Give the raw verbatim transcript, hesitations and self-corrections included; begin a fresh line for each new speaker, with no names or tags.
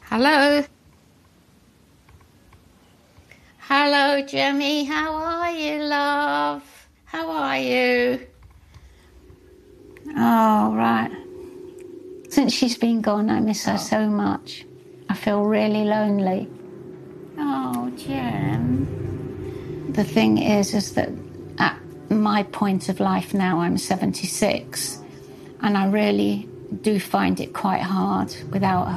Hello? Hello, Jemmy. How are you, love? How are you? Oh, right. Since she's been gone, I miss her oh. so much. I feel really lonely. Oh, Jem. The thing is, is that at my point of life now, I'm seventy-six, and I really do find it quite hard without her.